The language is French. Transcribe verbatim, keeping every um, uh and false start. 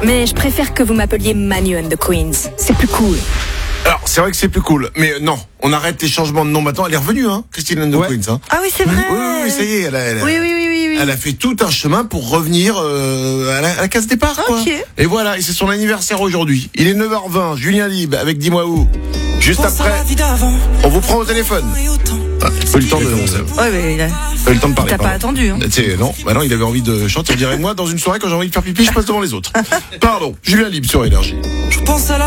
Mais je préfère que vous m'appeliez Manu and the Queens. C'est plus cool. Alors, c'est vrai que c'est plus cool, mais non, on arrête les changements de nom maintenant. Elle est revenue, hein, Christine and the Ouais. Queens. Hein. Ah oui, c'est vrai. Oui, oui, oui, ça y est, elle a, elle a, Oui, oui, oui, oui, oui. elle a fait tout un chemin pour revenir euh, à, la, à la case départ, quoi. Ok. Et voilà, et c'est son anniversaire aujourd'hui. Il est neuf heures vingt, Julien Libre avec Dis-moi où. Juste après, on vous prend au téléphone. Ah, pas eu le temps de, Ouais, mais il a... pas eu le temps de parler. T'as pas pardon. attendu, hein. Tu sais, non, bah non, il avait envie de chanter. On dirait moi, dans une soirée, quand j'ai envie de faire pipi, je passe devant les autres. Pardon, Julien Libre sur Énergie. Je pense à la